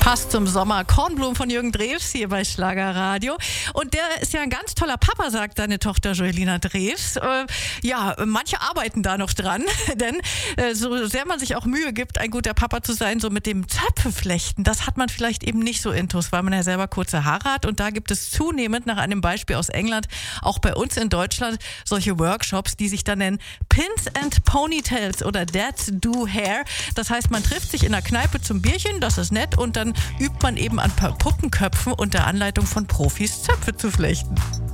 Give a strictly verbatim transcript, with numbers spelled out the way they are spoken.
Passt zum Sommer. Kornblumen von Jürgen Drews hier bei Schlagerradio. Und der ist ja ein ganz toller Papa, sagt seine Tochter Joelina Drews. Äh, ja, manche arbeiten da noch dran, denn äh, so sehr man sich auch Mühe gibt, ein guter Papa zu sein, so mit dem Zöpfeflechten, das hat man vielleicht eben nicht so intus, weil man ja selber kurze Haare hat. Und da gibt es zunehmend, nach einem Beispiel aus England, auch bei uns in Deutschland, solche Workshops, die sich dann nennen Pins and Ponytails oder Dads Do Hair. Das heißt, man trifft sich in der Kneipe zum Bierchen, das ist nett, und dann übt man eben an Puppenköpfen unter Anleitung von Profis Zöpfe zu flechten.